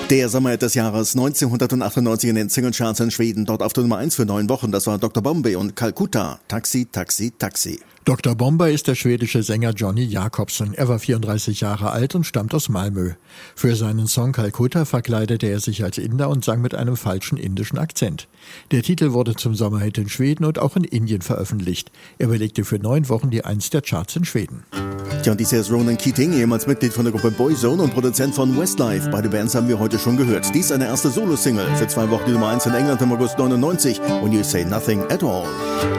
Der Sommerhit des Jahres 1998 in den Singlecharts in Schweden, dort auf der Nummer 1 für 9 Wochen. Das war Dr. Bombay und Calcutta. Taxi, Taxi, Taxi. Dr. Bombay ist der schwedische Sänger Johnny Jacobsen. Er war 34 Jahre alt und stammt aus Malmö. Für seinen Song Calcutta verkleidete er sich als Inder und sang mit einem falschen indischen Akzent. Der Titel wurde zum Sommerhit in Schweden und auch in Indien veröffentlicht. Er belegte für 9 Wochen die 1 der Charts in Schweden. Tja, und dies hier ist Ronan Keating, ehemals Mitglied von der Gruppe Boyzone und Produzent von Westlife. Beide Bands haben wir heute schon gehört. Dies ist eine erste Solo-Single. Für 2 Wochen die Nummer 1 in England im August 99. When You Say Nothing at All.